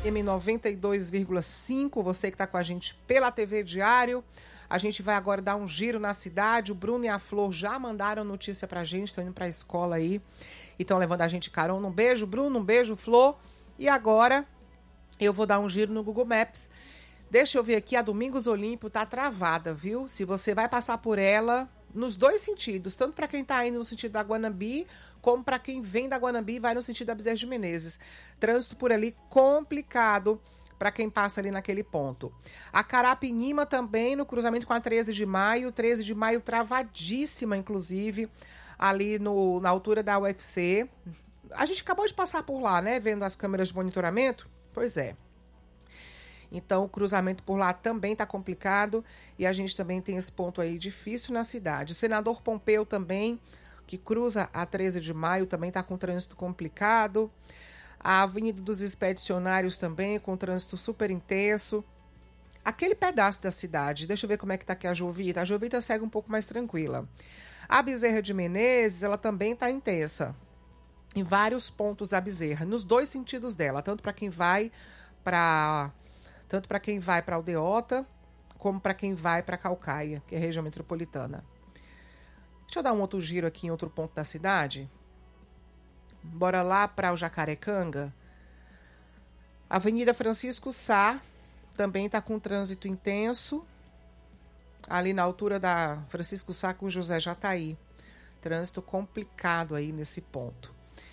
M92,5, você que está com a gente pela TV Diário. A gente vai agora dar um giro na cidade. O Bruno e a Flor já mandaram notícia pra gente, estão indo pra escola aí e estão levando a gente carona. Um beijo, Bruno, um beijo, Flor. E agora eu vou dar um giro no Google Maps. Deixa eu ver aqui, a Domingos Olímpio tá travada, viu? Se você vai passar por ela, nos dois sentidos, tanto para quem tá indo no sentido da Guanambi, como para quem vem da Guanambi e vai no sentido da Bezerra de Menezes. Trânsito por ali complicado para quem passa ali naquele ponto. A Carapinima também, no cruzamento com a 13 de maio. 13 de maio travadíssima, inclusive, ali na altura da UFC. A gente acabou de passar por lá, né? Vendo as câmeras de monitoramento. Pois é. Então, o cruzamento por lá também está complicado e a gente também tem esse ponto aí difícil na cidade. O Senador Pompeu também, que cruza a 13 de maio, também está com trânsito complicado. A Avenida dos Expedicionários também, com trânsito super intenso. Aquele pedaço da cidade, deixa eu ver como é que está aqui a Jovita. A Jovita segue um pouco mais tranquila. A Bezerra de Menezes, ela também está intensa. Em vários pontos da Bezerra, nos dois sentidos dela, tanto para quem vai para Aldeota, como para quem vai para Caucaia, que é a região metropolitana. Deixa eu dar um outro giro aqui em outro ponto da cidade. Bora lá para o Jacarecanga. Avenida Francisco Sá também está com trânsito intenso, ali na altura da Francisco Sá com José Jataí. Trânsito complicado aí nesse ponto.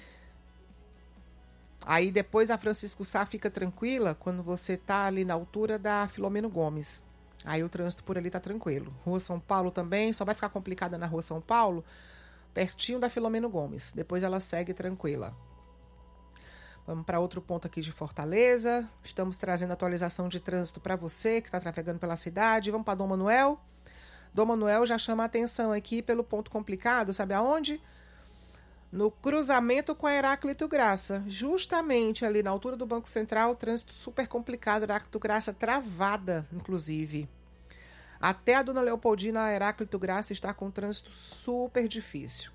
Aí depois a Francisco Sá fica tranquila quando você tá ali na altura da Filomeno Gomes. Aí o trânsito por ali tá tranquilo. Rua São Paulo também, só vai ficar complicada na Rua São Paulo, pertinho da Filomeno Gomes. Depois ela segue tranquila. Vamos para outro ponto aqui de Fortaleza. Estamos trazendo atualização de trânsito para você que está trafegando pela cidade. Vamos para Dom Manuel. Dom Manuel já chama a atenção aqui pelo ponto complicado, sabe aonde? No cruzamento com a Heráclito Graça, justamente ali na altura do Banco Central, trânsito super complicado, Heráclito Graça travada, inclusive. Até a Dona Leopoldina, a Heráclito Graça está com trânsito super difícil.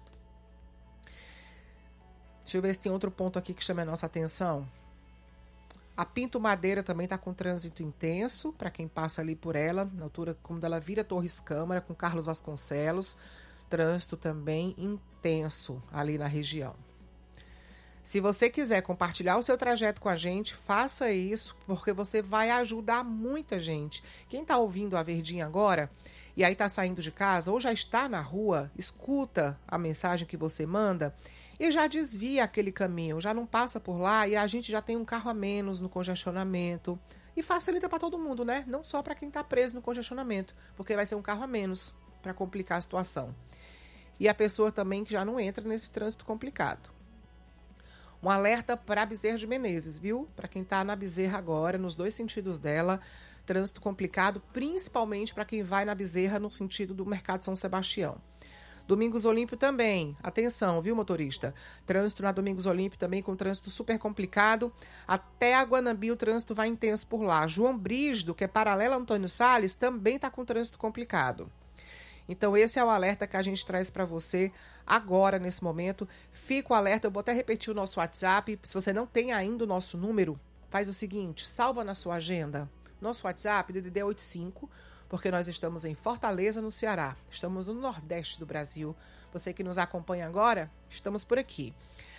Deixa eu ver se tem outro ponto aqui que chama a nossa atenção. A Pinto Madeira também está com trânsito intenso, para quem passa ali por ela, na altura quando ela vira Torres Câmara, com Carlos Vasconcelos. Trânsito também intenso ali na região. Se você quiser compartilhar o seu trajeto com a gente, faça isso, porque você vai ajudar muita gente. Quem está ouvindo a Verdinha agora e aí está saindo de casa ou já está na rua, escuta a mensagem que você manda e já desvia aquele caminho, já não passa por lá e a gente já tem um carro a menos no congestionamento. E facilita para todo mundo, né? Não só para quem está preso no congestionamento, porque vai ser um carro a menos para complicar a situação. E a pessoa também que já não entra nesse trânsito complicado. Um alerta para a Bezerra de Menezes, viu? Para quem está na Bezerra agora, nos dois sentidos dela, trânsito complicado, principalmente para quem vai na Bezerra no sentido do Mercado São Sebastião. Domingos Olímpio também, atenção, viu, motorista? Trânsito na Domingos Olímpio também com trânsito super complicado. Até a Guanambi o trânsito vai intenso por lá. João Brígido, que é paralelo a Antônio Salles, também está com trânsito complicado. Então esse é o alerta que a gente traz para você agora, nesse momento. Fica o alerta, eu vou até repetir o nosso WhatsApp. Se você não tem ainda o nosso número, faz o seguinte, salva na sua agenda. Nosso WhatsApp, DDD 85, porque nós estamos em Fortaleza, no Ceará. Estamos no Nordeste do Brasil. Você que nos acompanha agora, estamos por aqui.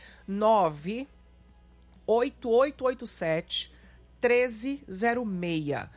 98887 1306.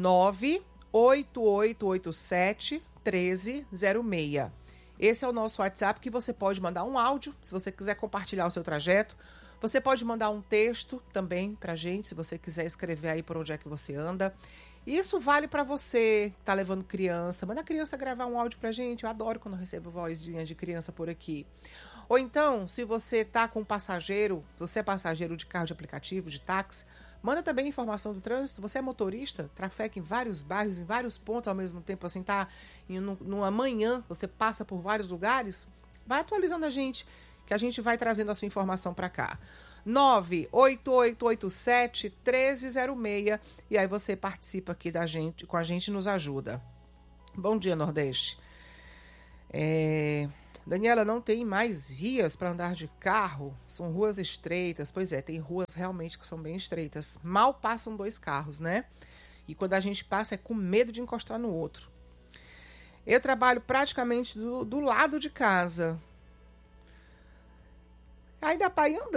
98887 1306. Esse é o nosso WhatsApp que você pode mandar um áudio, se você quiser compartilhar o seu trajeto. Você pode mandar um texto também pra gente, se você quiser escrever aí por onde é que você anda. Isso vale para você que tá levando criança. Manda a criança gravar um áudio pra gente. Eu adoro quando eu recebo vozinha de criança por aqui. Ou então, se você tá com passageiro, você é passageiro de carro de aplicativo, de táxi, manda também informação do trânsito. Você é motorista, trafega em vários bairros, em vários pontos ao mesmo tempo, assim, tá numa manhã, você passa por vários lugares. Vai atualizando a gente, que a gente vai trazendo a sua informação para cá. 98887 1306 e aí você participa aqui com a gente e nos ajuda. Bom dia, Nordeste. Daniela, não tem mais vias para andar de carro? São ruas estreitas. Pois é, tem ruas realmente que são bem estreitas. Mal passam dois carros, né? E quando a gente passa é com medo de encostar no outro. Eu trabalho praticamente do lado de casa. Aí dá para ir andando.